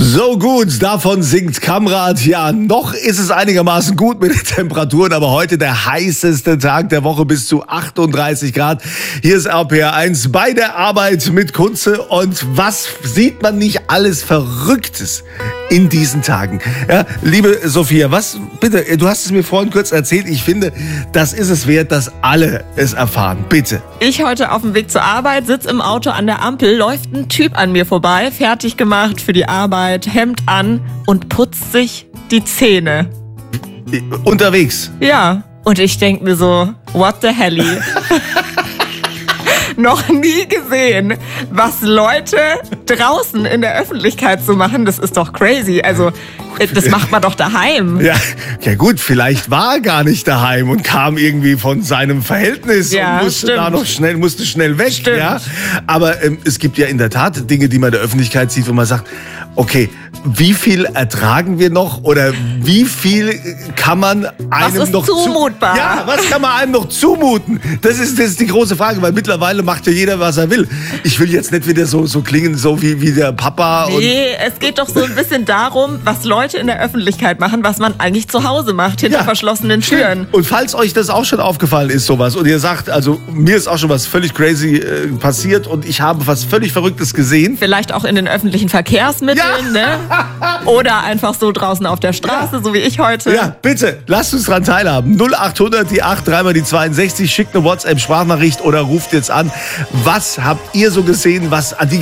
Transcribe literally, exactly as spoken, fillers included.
So gut, davon singt Kamrat. Ja, noch ist es einigermaßen gut mit den Temperaturen, aber heute der heißeste Tag der Woche, bis zu achtunddreißig Grad. Hier ist R P R eins bei der Arbeit mit Kunze. Und was sieht man nicht alles Verrücktes in diesen Tagen? Ja, liebe Sophia, was, bitte, du hast es mir vorhin kurz erzählt. Ich finde, das ist es wert, dass alle es erfahren. Bitte. Ich heute auf dem Weg zur Arbeit, sitze im Auto an der Ampel, läuft ein Typ an mir vorbei, fertig gemacht für die Arbeit, Hemd an und putzt sich die Zähne. Unterwegs? Ja. Und ich denke mir so, what the helly? Noch nie gesehen, was Leute draußen in der Öffentlichkeit so machen. Das ist doch crazy. Also, das macht man doch daheim. Ja, ja gut, vielleicht war er gar nicht daheim und kam irgendwie von seinem Verhältnis ja, und musste stimmt. da noch schnell, musste schnell weg. Stimmt. Ja? Aber ähm, es gibt ja in der Tat Dinge, die man in der Öffentlichkeit sieht, wo man sagt, okay, wie viel ertragen wir noch oder wie viel kann man einem was ist noch zumutbar? Zu ja, was kann man einem noch zumuten? Das ist, das ist die große Frage, weil mittlerweile macht ja jeder, was er will. Ich will jetzt nicht wieder so, so klingen, so wie, wie der Papa. Und nee, es geht doch so ein bisschen darum, was Leute in der Öffentlichkeit machen, was man eigentlich zu Hause macht, hinter Ja. verschlossenen Türen. Und falls euch das auch schon aufgefallen ist, sowas, und ihr sagt, also mir ist auch schon was völlig crazy äh, passiert und ich habe was völlig Verrücktes gesehen. Vielleicht auch in den öffentlichen Verkehrsmitteln, Ja. ne? Oder einfach so draußen auf der Straße, Ja. so wie ich heute. Ja, bitte, lasst uns dran teilhaben. null achthundert, die acht, dreimal die zweiundsechzig, schickt eine WhatsApp-Sprachnachricht oder ruft jetzt an. Was habt ihr so gesehen, was an die